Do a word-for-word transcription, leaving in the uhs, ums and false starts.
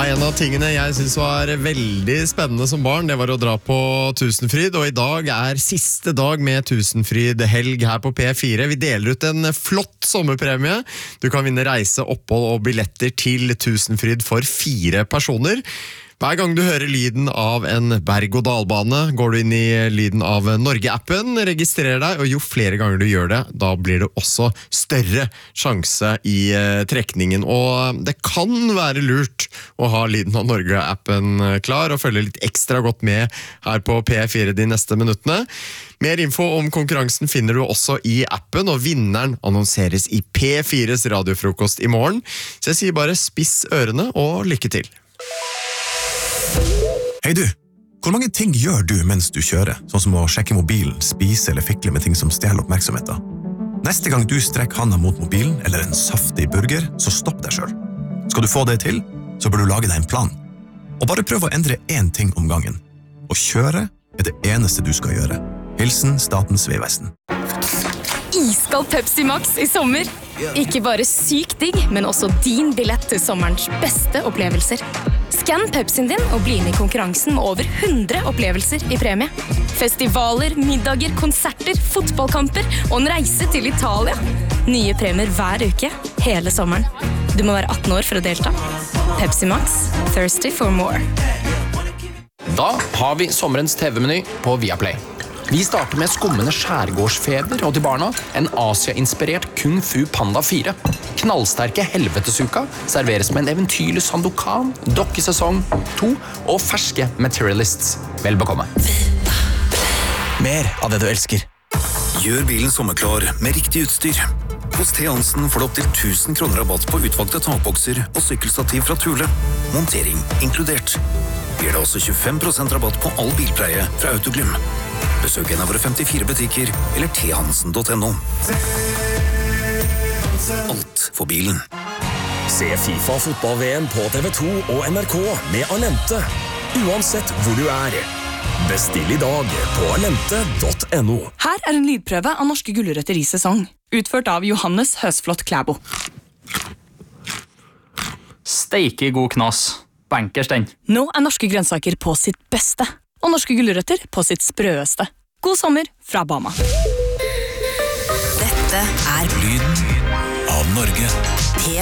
en av tingene jeg synes var veldig spennende som barn, det var å dra på Tusenfryd, og i dag er siste dag med Tusenfryd helg her på P fire. Vi deler ut en flott sommerpremie. Du kan vinne reise, opphold og billetter til Tusenfryd for fire personer. Hver gang du hører lyden av en berg-og-dalbane, går du inn i lyden av Norge-appen, registrerer deg, og jo flere ganger du gjør det, da blir det også større sjanse i uh, trekningen. Og det kan være lurt å ha lyden av Norge-appen klar, og følge litt ekstra godt med her på P fire de neste minuttene. Mer info om konkurransen finner du også i appen, og vinneren annonseres i P fires radiofrokost i morgen. Så jeg sier bare spiss ørene og lykke til. Hei du, hvor mange ting gjør du mens du kjører, sånn som å sjekke mobilen, spise eller fikle med ting som stjeler oppmerksomheten? Neste gang du strekker handa mot mobilen eller en saftig burger, så stopp deg selv. Skal du få det til, så bør du lage deg en plan. Og bare prøv å endre én ting om gangen. Å kjøre er det eneste du skal gjøre. Hilsen Statens vegvesen. Iskald Pepsi Max i sommer. Ikke bare syk digg, men også din billett til sommerens beste opplevelser. Skann Pepsien din og bli med i konkurransen med over hundre opplevelser i premie. Festivaler, middager, konserter, fotballkamper og en reise til Italia. Nye premier hver uke, hele sommeren. Du må være atten år for å delta. Pepsi Max, thirsty for more. Da har vi sommerens T V-meny på Viaplay. Vi starter med skummende skjærgårdsfeber og til barna en Asia-inspirert Kung Fu Panda fire. Knallsterke helvetesuka serveres med en eventyrlig Sandokan, dokkesesong to og ferske Materialists. Vel bekomme. Mer av det du elsker. Gjør bilen sommerklar med riktig utstyr. Hos T. Hansen får du opp til tusen kroner rabatt på utvalgte takbokser og sykkelstativ fra Thule. Montering inkludert. Gir deg også tjuefem prosent rabatt på all bilpleie fra Autoglym. Besøk en av våre femtifire butikker eller t hansen punktum no. Alt for bilen. Se FIFA fotball-V M på T V to og N R K med Alente. Uansett hvor du er. Bestill i dag på alente punktum no. Her er en lydprøve av norske gulrøtter i sesong. Utført av Johannes Høsflot Klæbo. Steike god knas. Bankers den. Nå er norske grønnsaker på sitt beste. Og norske gulrøtter på sitt sprøeste. God sommer fra Bama. Dette er Lyden av Norge. P